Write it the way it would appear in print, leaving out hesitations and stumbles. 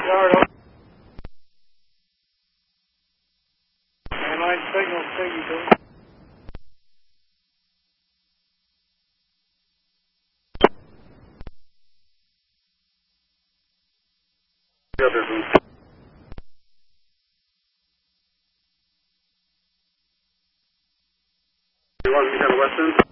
Yard open. Mainline signal, Piggy, please. You want me to go to Western?